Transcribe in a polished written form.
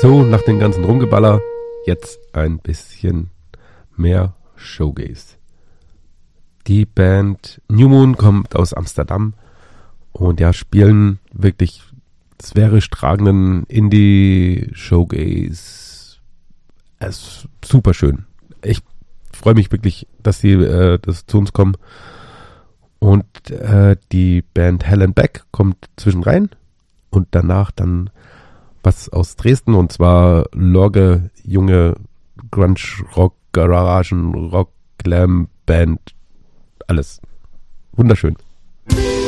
So, nach dem ganzen Rumgeballer, jetzt ein bisschen mehr Showgaze. Die Band New Moon kommt aus Amsterdam und ja, spielen wirklich sphärisch tragenden Indie-Showgaze. Es ist super schön. Ich freue mich wirklich, dass sie zu uns kommen. Und die Band Hell and Back kommt zwischen rein und danach dann was aus Dresden, und zwar Lorge, junge Grunge, Rock, Garagen, Rock, Glam, Band, alles. Wunderschön.